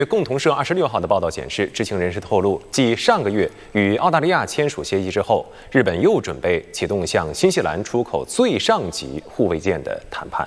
共同社26号的报道显示，知情人士透露，继上个月与澳大利亚签署协议之后，日本又准备启动向新西兰出口最上级护卫舰的谈判。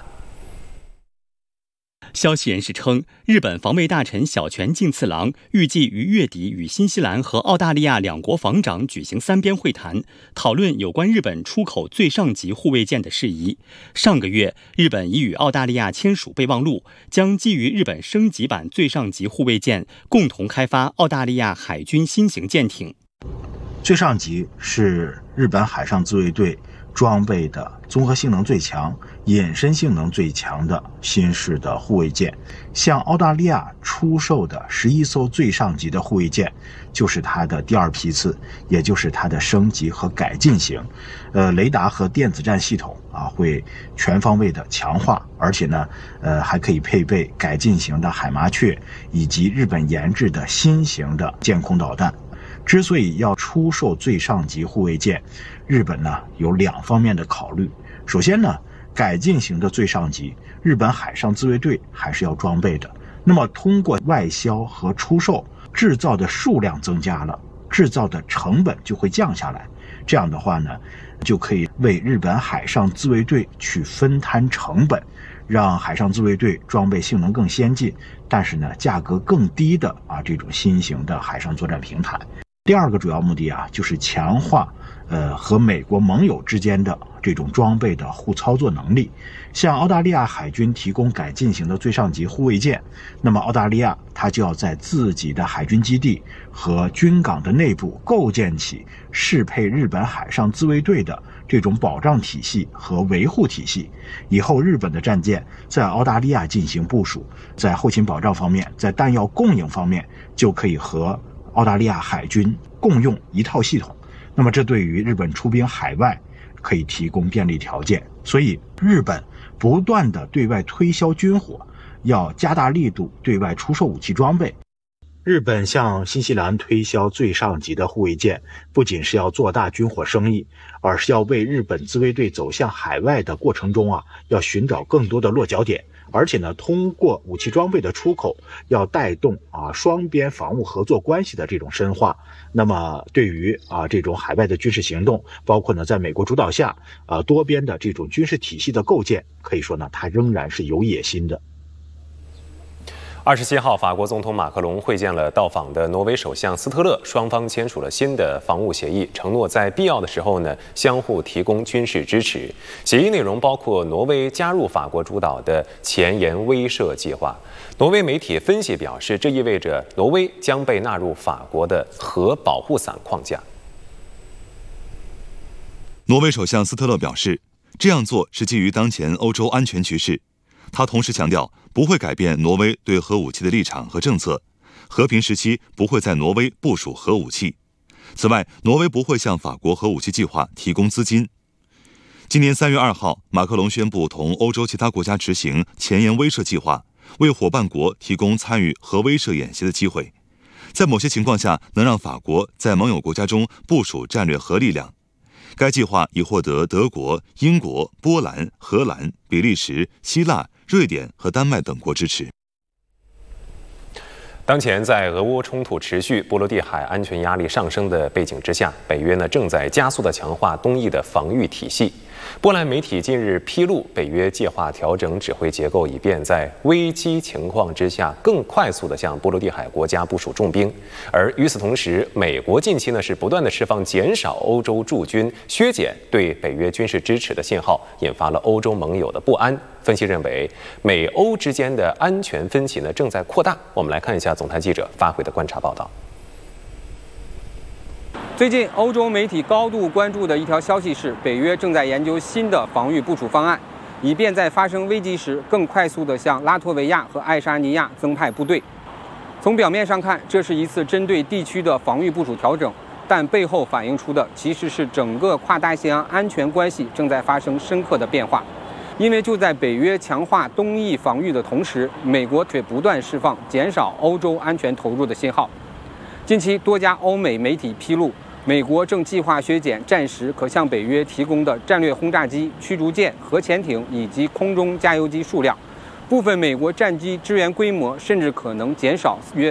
消息人士称，日本防卫大臣小泉进次郎预计于月底与新西兰和澳大利亚两国防长举行3边会谈，讨论有关日本出口最上级护卫舰的事宜。上个月，日本已与澳大利亚签署备忘录，将基于日本升级版最上级护卫舰，共同开发澳大利亚海军新型舰艇。 最上级是日本海上自卫队装备的综合性能最强、隐身性能最强的新式的护卫舰。向澳大利亚出售的11艘最上级的护卫舰，就是它的第2批次，也就是它的升级和改进型。雷达和电子战系统会全方位的强化，而且呢，还可以配备改进型的海麻雀以及日本研制的新型的舰空导弹。之所以要出售最上级护卫舰，日本呢有2方面的考虑。首先呢，改进型的最上级，日本海上自卫队还是要装备的。那么通过外销和出售，制造的数量增加了，制造的成本就会降下来。这样的话呢，就可以为日本海上自卫队去分摊成本，让海上自卫队装备性能更先进，但是呢价格更低的这种新型的海上作战平台。第2个主要目的就是强化和美国盟友之间的这种装备的互操作能力。向澳大利亚海军提供改进型的最上级护卫舰，那么澳大利亚它就要在自己的海军基地和军港的内部构建起适配日本海上自卫队的这种保障体系和维护体系。以后日本的战舰在澳大利亚进行部署，在后勤保障方面，在弹药供应方面，就可以和澳大利亚海军共用一套系统。那么这对于日本出兵海外可以提供便利条件。所以日本不断的对外推销军火，要加大力度对外出售武器装备。日本向新西兰推销最上级的护卫舰，不仅是要做大军火生意，而是要为日本自卫队走向海外的过程中要寻找更多的落脚点。而且呢，通过武器装备的出口，要带动双边防务合作关系的这种深化。那么对于这种海外的军事行动，包括呢在美国主导下多边的这种军事体系的构建，可以说呢它仍然是有野心的。 27号，法国总统马克龙会见了到访的挪威首相斯特勒，双方签署了新的防务协议，承诺在必要的时候呢，相互提供军事支持。协议内容包括挪威加入法国主导的前沿威慑计划。挪威媒体分析表示，这意味着挪威将被纳入法国的核保护伞框架。 挪威首相斯特勒表示，这样做是基于当前欧洲安全局势。他同时强调，不会改变挪威对核武器的立场和政策，和平时期不会在挪威部署核武器。此外，挪威不会向法国核武器计划提供资金。今年3月2号，马克龙宣布同欧洲其他国家执行前沿威慑计划，为伙伴国提供参与核威慑演习的机会，在某些情况下能让法国在盟友国家中部署战略核力量。该计划已获得德国、英国、波兰、荷兰、比利时、希腊、瑞典和丹麦等国支持。 当前在俄乌冲突持续、波罗的海安全压力上升的背景之下，北约正在加速地强化东翼的防御体系。波兰媒体近日披露，北约计划调整指挥结构，以便在危机情况之下更快速地向波罗的海国家部署重兵。而与此同时，美国近期是不断地释放减少欧洲驻军、削减对北约军事支持的信号，引发了欧洲盟友的不安。分析认为，美欧之间的安全分歧正在扩大。我们来看一下总台记者发回的观察报道。 最近，欧洲媒体高度关注的一条消息是，北约正在研究新的防御部署方案，以便在发生危机时更快速地向拉脱维亚和爱沙尼亚增派部队。从表面上看，这是一次针对地区的防御部署调整，但背后反映出的其实是整个跨大西洋安全关系正在发生深刻的变化。因为就在北约强化东翼防御的同时，美国却不断释放减少欧洲安全投入的信号。近期，多家欧美媒体披露，美国正计划削减战时可向北约提供的战略轰炸机、驱逐舰、核潜艇以及空中加油机数量。部分美国战机支援规模甚至可能减少约